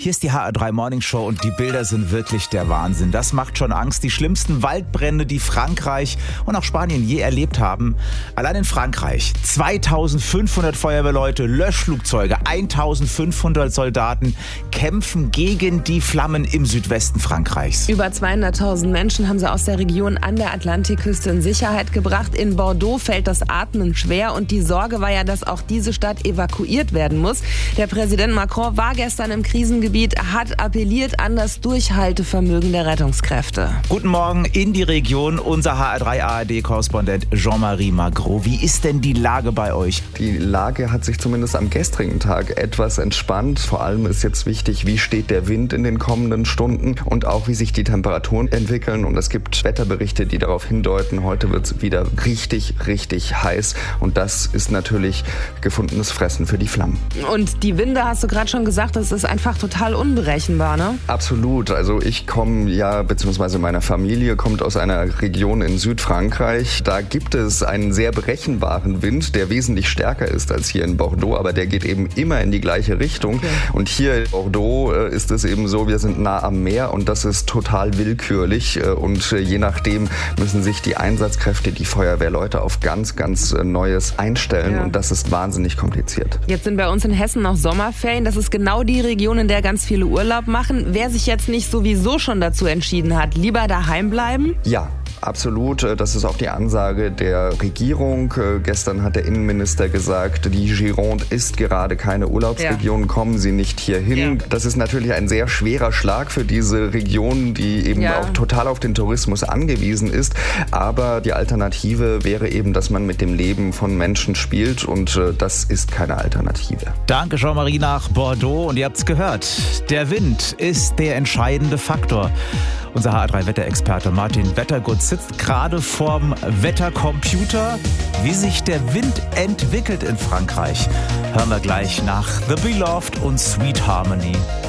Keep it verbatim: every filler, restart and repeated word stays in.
Hier ist die H R drei Morning Show und die Bilder sind wirklich der Wahnsinn. Das macht schon Angst. Die schlimmsten Waldbrände, die Frankreich und auch Spanien je erlebt haben. Allein in Frankreich zweitausendfünfhundert Feuerwehrleute, Löschflugzeuge, eintausendfünfhundert Soldaten kämpfen gegen die Flammen im Südwesten Frankreichs. Über zweihunderttausend Menschen haben sie aus der Region an der Atlantikküste in Sicherheit gebracht. In Bordeaux fällt das Atmen schwer und die Sorge war ja, dass auch diese Stadt evakuiert werden muss. Der Präsident Macron war gestern im Krisengebiet, hat appelliert an das Durchhaltevermögen der Rettungskräfte. Guten Morgen in die Region, unser H R drei A R D-Korrespondent Jean-Marie Magro. Wie ist denn die Lage bei euch? Die Lage hat sich zumindest am gestrigen Tag etwas entspannt. Vor allem ist jetzt wichtig, wie steht der Wind in den kommenden Stunden und auch wie sich die Temperaturen entwickeln. Und es gibt Wetterberichte, die darauf hindeuten, heute wird es wieder richtig, richtig heiß. Und das ist natürlich gefundenes Fressen für die Flammen. Und die Winde, hast du gerade schon gesagt, das ist einfach total unberechenbar, ne? Absolut. Also ich komme ja, beziehungsweise meine Familie kommt aus einer Region in Südfrankreich. Da gibt es einen sehr berechenbaren Wind, der wesentlich stärker ist als hier in Bordeaux, aber der geht eben immer in die gleiche Richtung. Okay. Und hier in Bordeaux äh, ist es eben so, wir sind nah am Meer und das ist total willkürlich. Äh, und äh, je nachdem müssen sich die Einsatzkräfte, die Feuerwehrleute auf ganz, ganz äh, Neues einstellen. Ja. Und das ist wahnsinnig kompliziert. Jetzt sind bei uns in Hessen noch Sommerferien. Das ist genau die Region, in der ganz viele Urlaub machen. Wer sich jetzt nicht sowieso schon dazu entschieden hat, lieber daheim bleiben? Ja. Absolut, das ist auch die Ansage der Regierung. Gestern hat der Innenminister gesagt, die Gironde ist gerade keine Urlaubsregion, ja. Kommen Sie nicht hierhin. Ja. Das ist natürlich ein sehr schwerer Schlag für diese Region, die eben ja. auch total auf den Tourismus angewiesen ist. Aber die Alternative wäre eben, dass man mit dem Leben von Menschen spielt und das ist keine Alternative. Danke, Jean-Marie nach Bordeaux. Und ihr habt's gehört, der Wind ist der entscheidende Faktor. Unser H R drei Wetterexperte Martin Wettergut sitzt gerade vorm Wettercomputer. Wie sich der Wind entwickelt in Frankreich, hören wir gleich nach The Beloved und Sweet Harmony.